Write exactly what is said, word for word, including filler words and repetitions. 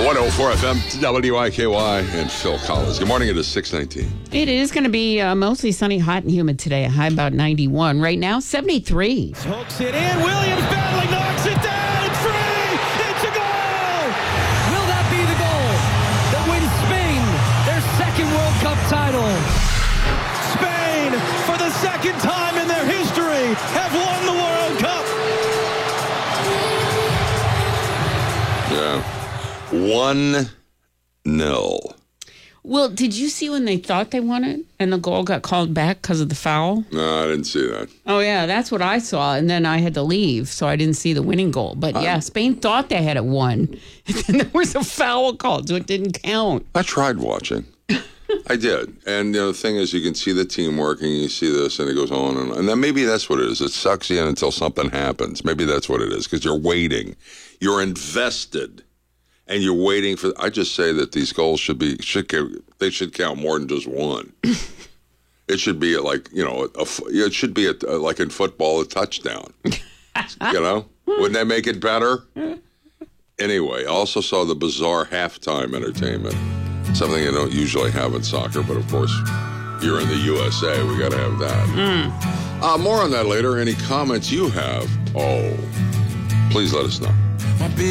one oh four F M, W I K Y, and Phil Collins. Good morning. It is six nineteen. It is going to be uh, mostly sunny, hot, and humid today. A high about ninety-one. Right now, seventy-three. Hooks it in. Williams battling, knocks it down. It's free. It's a goal. Will that be the goal that wins Spain their second World Cup title? Spain, for the second time in their history, have won the World Cup. Yeah. One nil. Well, did you see when they thought they won it and the goal got called back because of the foul? No, I didn't see that. Oh, yeah, that's what I saw. And then I had to leave, so I didn't see the winning goal. But, yeah, Um, Spain thought they had it won. And then there was a foul called, so it didn't count. I tried watching. I did. And you know, the thing is, you can see the team working, you see this, and it goes on and on. And then maybe that's what it is. It sucks you in until something happens. Maybe that's what it is, because you're waiting. You're invested. And you're waiting for. I just say that these goals should be should they should count more than just one. It should be like you know a, it should be a, like in football a touchdown. You know, wouldn't that make it better? Anyway, I also saw the bizarre halftime entertainment, something you don't usually have in soccer, but of course, you're in the U S A, we got to have that. Mm. Uh, more on that later. Any comments you have? Oh, please let us know.